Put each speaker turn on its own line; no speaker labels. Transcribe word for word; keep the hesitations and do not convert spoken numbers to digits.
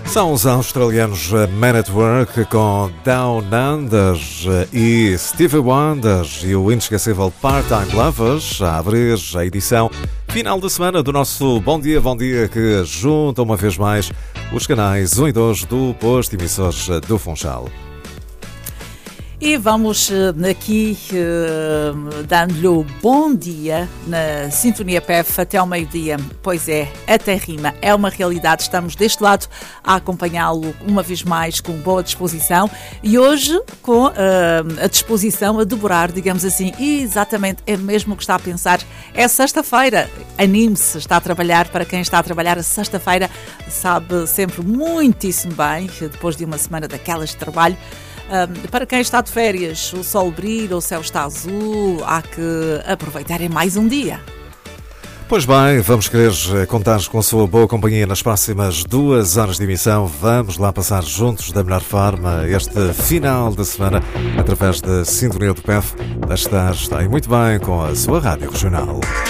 São os australianos Man at Work com Down Under e Stevie Wonder e o inesquecível Part-Time Lovers a abrir a edição final da semana do nosso Bom Dia, Bom Dia, que junta uma vez mais os canais um e dois do posto emissores do Funchal.
E vamos aqui uh, dando-lhe o bom dia na Sintonia P F até ao meio-dia. Pois é, até rima, é uma realidade. Estamos deste lado a acompanhá-lo uma vez mais com boa disposição e hoje com uh, a disposição a devorar, digamos assim, e exatamente é mesmo o que está a pensar. É sexta-feira, anime-se, está a trabalhar. Para quem está a trabalhar a sexta-feira sabe sempre muitíssimo bem, depois de uma semana daquelas de trabalho. Um, para quem está de férias, o sol brilha, o céu está azul, há que aproveitar mais um dia.
Pois bem, vamos querer contar com a sua boa companhia nas próximas duas horas de emissão. Vamos lá passar juntos da melhor forma este final de semana através da Sintonia do P F. A estar, está aí muito bem com a sua rádio regional.